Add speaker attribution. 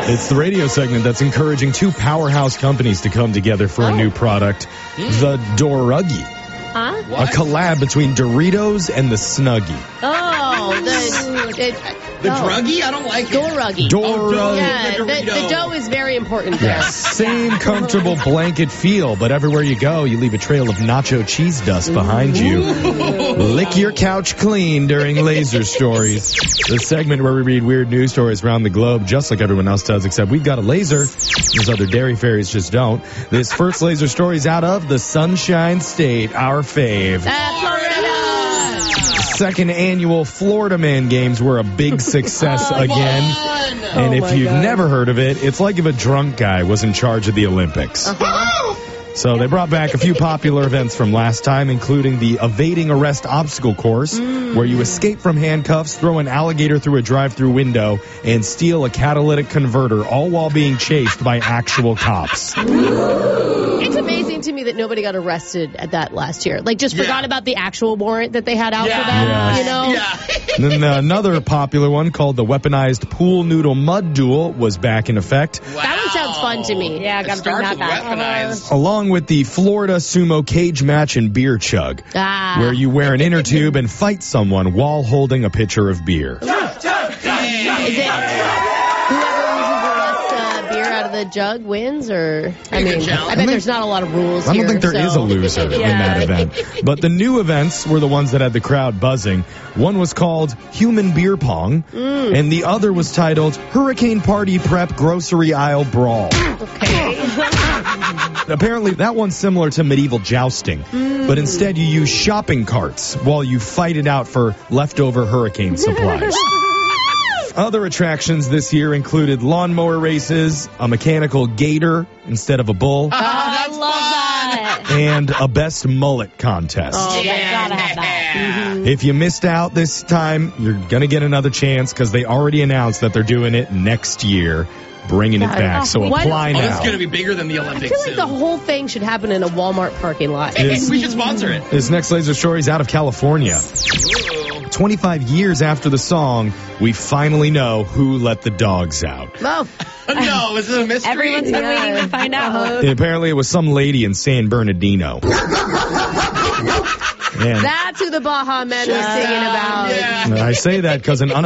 Speaker 1: It's the radio segment that's encouraging two powerhouse companies to come together for a new product, the Doruggy.
Speaker 2: Huh?
Speaker 1: A collab between Doritos and the Snuggie.
Speaker 2: Oh,
Speaker 3: The druggie? I don't like it.
Speaker 2: Doruggy. Yeah, the dough is very important there.
Speaker 1: Yes, same comfortable blanket feel, but everywhere you go, you leave a trail of nacho cheese dust behind you. Lick your couch clean during Laser Stories, the segment where we read weird news stories around the globe, just like everyone else does, except we've got a laser. Those other dairy fairies just don't. This first Laser Story is out of the Sunshine State, our fave.
Speaker 2: Florida.
Speaker 1: Second annual Florida Man Games were a big success again. And if you've never heard of it, it's like if a drunk guy was in charge of the Olympics. So they brought back a few popular events from last time, including the evading arrest obstacle course, where you escape from handcuffs, throw an alligator through a drive-through window, and steal a catalytic converter, all while being chased by actual cops.
Speaker 2: It's amazing to me that nobody got arrested at that last year. Like, just forgot about the actual warrant that they had out for them, you know?
Speaker 1: And then another popular one called the weaponized pool noodle mud duel was back in effect.
Speaker 2: That one sounds fun to me.
Speaker 4: Yeah, gotta bring that back.
Speaker 3: Weaponized.
Speaker 1: Along with the Florida sumo cage match and beer chug, where you wear an inner tube and fight someone while holding a pitcher of beer.
Speaker 2: Is it whoever loses the less beer out of the jug wins, or I bet there's not a lot of rules.
Speaker 1: I don't think there is a loser in that event. But the new events were the ones that had the crowd buzzing. One was called Human Beer Pong, and the other was titled Hurricane Party Prep Grocery Aisle Brawl.
Speaker 2: Okay.
Speaker 1: Apparently, that one's similar to medieval jousting, but instead you use shopping carts while you fight it out for leftover hurricane supplies. Other attractions this year included lawnmower races, a mechanical gator instead of a bull,
Speaker 2: I love that.
Speaker 1: and a best mullet contest.
Speaker 4: Oh, yeah, gotta have that.
Speaker 1: If you missed out this time, you're going to get another chance because they already announced that they're doing it next year, bringing it back. So apply
Speaker 3: Oh,
Speaker 1: now.
Speaker 3: it's going to be bigger than the
Speaker 2: I
Speaker 3: Olympics
Speaker 2: feel like the whole thing should happen in a Walmart parking lot.
Speaker 3: We should sponsor it.
Speaker 1: This next Laser Story is out of California. 25 years after the song, we finally know who let the dogs out.
Speaker 2: Oh,
Speaker 3: No, is it a mystery?
Speaker 4: Everyone's been waiting to find out.
Speaker 1: And apparently it was some lady in San Bernardino. And
Speaker 2: that's who the Baja Men were singing about.
Speaker 3: Yeah.
Speaker 1: I say that because an